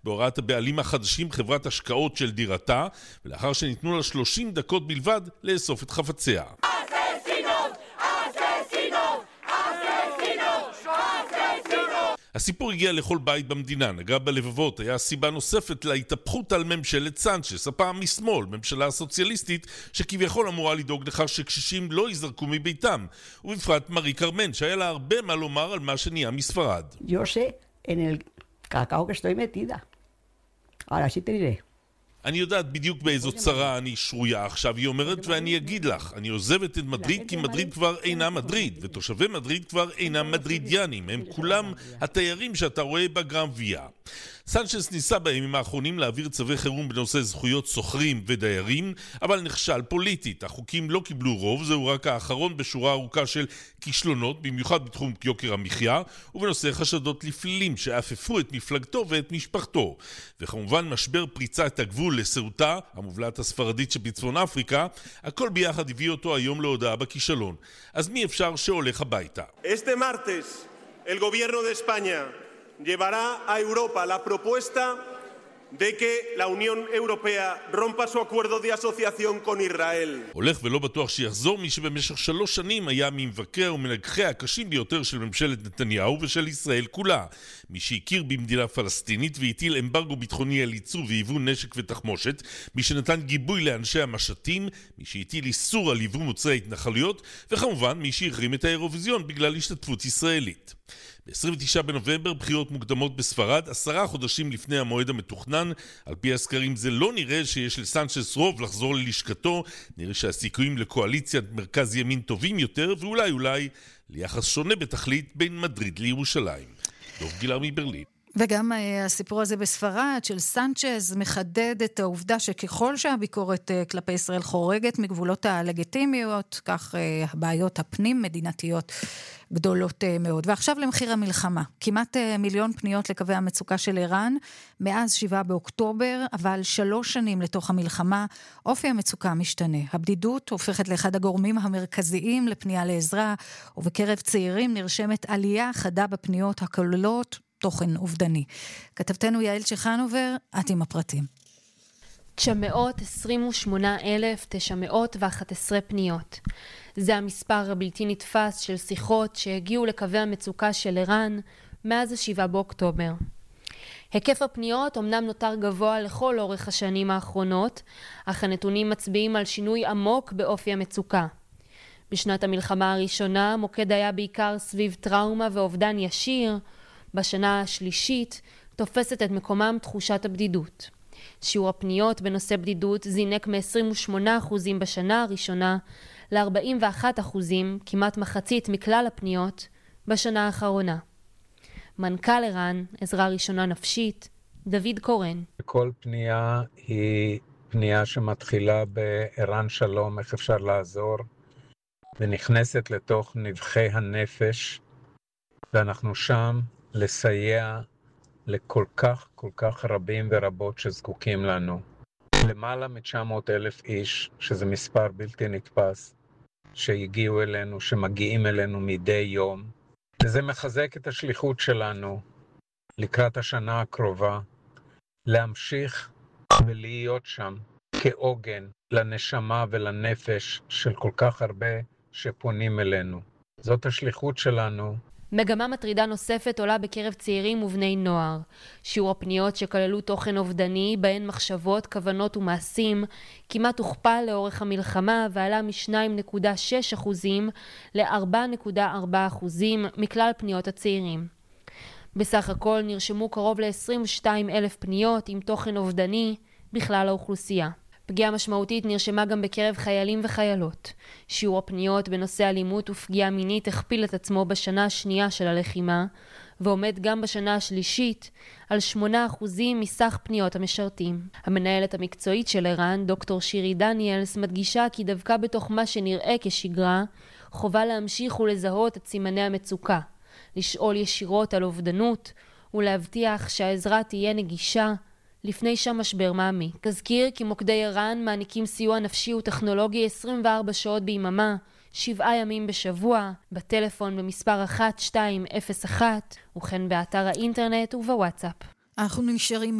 בהוראת הבעלים החדשים חברת השקעות של דירתה, ולאחר שניתנו לה 30 דקות בלבד לאסוף את חפציה. הסיפור הגיע לכל בית במדינה, נגע בלבבות, היה סיבה נוספת להתהפכות על ממשלת סנצ'ס, הפעם משמאל, ממשלה סוציאליסטית שכביכול אמורה לדאוג לכך שקשישים לא ייזרקו מביתם, ובפרט מארי קרמן, שהיה לה הרבה מה לומר על מה שנהיה מספרד. Yo sé en el cacao que estoy metida. Ahora sí te diré. אני יודעת בדיוק באיזו צרה אני שרויה עכשיו, היא אומרת, ואני אגיד לך, אני עוזבת את מדריד כי מדריד כבר אינה מדריד, ותושבי מדריד כבר אינם מדרידיאנים, הם כולם התיירים שאתה רואה בגרם ויה. סנצ'ס ניסה בימים האחרונים להעביר צווי חירום בנושא זכויות סוחרים ודיירים, אבל נכשל פוליטית. החוקים לא קיבלו רוב, זהו רק האחרון בשורה ארוכה של כישלונות, במיוחד בתחום יוקר המחיה, ובנושא חשדות לפלילים שאפפו את מפלגתו ואת משפחתו. וכמובן משבר פריצת הגבול לסעותה, המובלעת הספרדית שבצפון אפריקה, הכל ביחד הביא אותו היום להודעה בכישלון. אז מי אפשר שהולך הביתה? Este martes, el gobierno de España llevará a Europa la propuesta de que la Unión Europea rompa su acuerdo de asociación con Israel. הולך ולא בטוח שיחזור מי שבמשך 3 שנים היה ממבקר ומנגחי הקשים ביותר של ממשלת נתניהו ושל ישראל כולה. מי שהכיר במדינה פלסטינית והטיל אמברגו ביטחוני על ייצוא ויבוא נשק ותחמושת, מי שנתן גיבוי לאנשי המשטים, מי שהטיל איסור על יבוא מוצרי התנחלויות, וכמובן מי שהחרים את האירוויזיון בגלל השתתפות ישראלית. ב-29 בנובמבר בחירות מוקדמות בספרד, 10 חודשים לפני המועד המתוכנן. על פי הסקרים זה לא נראה שיש לסנצ'ס רוב לחזור ללשכתו, נראה שהסיכויים לקואליציית מרכז ימין טובים יותר, ואולי ליחס שונה בתכלית בין מדריד לירושלים. דוב גילר מברלין. וגם הסיפור הזה בספרד של סנצ'ז מחדד את העובדה שככל שהביקורת כלפי ישראל חורגת מגבולות הלגיטימיות, כך הבעיות הפנים מדינתיות גדולות מאוד. ועכשיו למחיר המלחמה. כמעט 1,000,000 פניות לקווי המצוקה של איראן מאז 7 באוקטובר, אבל 3 שנים לתוך המלחמה, אופי המצוקה משתנה. הבדידות הופכת לאחד הגורמים המרכזיים לפנייה לעזרה, ובקרב צעירים נרשמת עלייה חדה בפניות הכוללות תוכן אובדני. כתבתנו יעל צ'חנובר, את עם הפרטים. 928,911 פניות. זה המספר הבלתי נתפס של שיחות שהגיעו לקווי המצוקה של איראן מאז 7 באוקטובר. היקף הפניות אמנם נותר גבוה לכל אורך השנים האחרונות, אך הנתונים מצביעים על שינוי עמוק באופי המצוקה. בשנת המלחמה הראשונה מוקד היה בעיקר סביב טראומה ואובדן ישיר, בשנה השלישית תופסת את מקומם תחושת הבדידות. שיעור הפניות בנושא בדידות זינק מ-28% בשנה הראשונה ל-41%, כמעט מחצית מכלל הפניות, בשנה האחרונה. מנכ"ל איראן, עזרה ראשונה נפשית, דוד קורן. כל פנייה היא פנייה שמתחילה בערן שלום, איך אפשר לעזור, ונכנסת לתוך נבחי הנפש, ואנחנו שם לסייע לכל כך רבים ורבות שזקוקים לנו. למעלה מ-900,000 איש, שזה מספר בלתי נתפס, שהגיעו אלינו, שמגיעים אלינו מדי יום. וזה מחזק את השליחות שלנו לקראת השנה הקרובה, להמשיך ולהיות שם כעוגן לנשמה ולנפש של כל כך הרבה שפונים אלינו. זאת השליחות שלנו. מגמה מטרידה נוספת עולה בקרב צעירים ובני נוער. שיעור הפניות שכללו תוכן אובדני, בהן מחשבות, כוונות ומעשים, כמעט הוכפל לאורך המלחמה ועלה מ-2.6% ל-4.4% מכלל פניות הצעירים. בסך הכל נרשמו קרוב ל-22,000 פניות עם תוכן אובדני בכלל האוכלוסייה. פגיעה משמעותית נרשמה גם בקרב חיילים וחיילות. שיעור הפניות בנושא אלימות ופגיעה מינית הכפיל את עצמו בשנה השנייה של הלחימה, ועומד גם בשנה השלישית על 8% מסך פניות המשרתים. המנהלת המקצועית של איראן, דוקטור שירי דניאלס, מדגישה כי דווקא בתוך מה שנראה כשגרה, חובה להמשיך ולזהות את סימני המצוקה, לשאול ישירות על אובדנות, ולהבטיח שהעזרה תהיה נגישה, לפני שהמשבר מעמיק. תזכיר כי מוקדי איראן מעניקים סיוע נפשי וטכנולוגי 24 שעות ביממה, 7 ימים בשבוע, בטלפון במספר 1201, וכן באתר האינטרנט ובוואטסאפ. אנחנו נשארים